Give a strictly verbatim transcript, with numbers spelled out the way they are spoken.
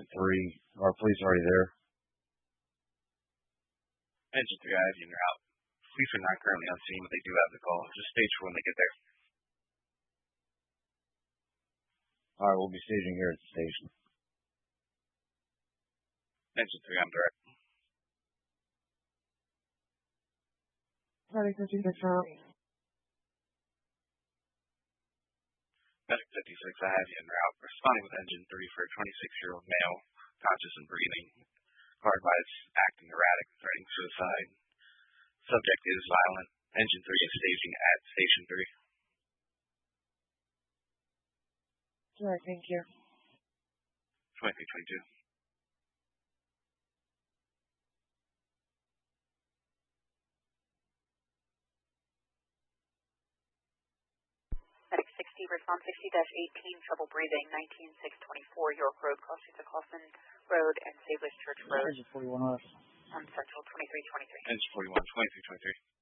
three. Our police already there. Engine three, I have you en route. Police are not currently on scene, but they do have the call. Just stage for when they get there. All right, we'll be staging here at the station. Engine three, I'm direct. Medic fifty-six out. Medic fifty-six, I have you en route. Responding with engine three for a twenty-six-year-old male, conscious and breathing. Car advice, acting erratic, threatening suicide. Subject is violent. Engine three is staging at station three. Alright, thank you. twenty-three twenty-two. Medic sixty, respond sixty dash eighteen, trouble breathing, nineteen six twenty-four, York Road, crossing to Coffin Road and Sables Church Road. forty-one hours. On Central twenty-three twenty-three. Engine forty-one, twenty-three twenty-three.